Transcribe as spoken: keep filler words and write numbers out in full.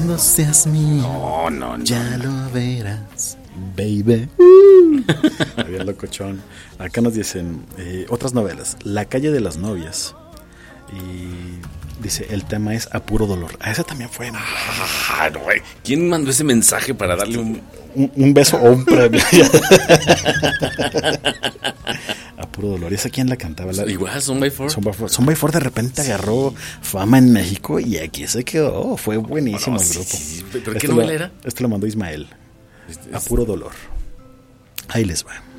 Cuando seas mío, No, no, no. ya lo verás, baby. Bien locochón. Acá nos dicen eh, otras novelas. La calle de las novias. Y dice, el tema es A puro dolor. Ah, esa también fue. ¿No? Ah, no, güey. ¿Quién mandó ese mensaje para darle un... Un, un beso o un premio? A puro dolor. ¿Y esa quién la cantaba? La, Igual, Son by Four. Son by Four. Son by Four de repente agarró fama en México y aquí se quedó. Fue buenísimo No, el sí, grupo. sí, ¿pero qué Este novela lo, era? Este lo mandó Ismael. Este, A puro dolor. Ahí les va.